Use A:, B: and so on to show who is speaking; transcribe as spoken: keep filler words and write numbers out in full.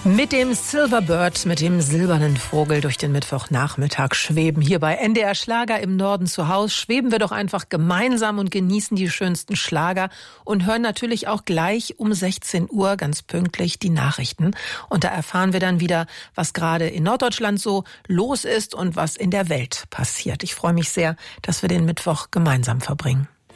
A: Mit dem Silverbird, mit dem silbernen Vogel durch den Mittwochnachmittag schweben. Hier bei N D R Schlager im Norden zu Hause schweben wir doch einfach gemeinsam und genießen die schönsten Schlager und hören natürlich auch gleich um sechzehn Uhr ganz pünktlich die Nachrichten. Und da erfahren wir dann wieder, was gerade in Norddeutschland so los ist und was in der Welt passiert. Ich freue mich sehr, dass wir den Mittwoch gemeinsam verbringen.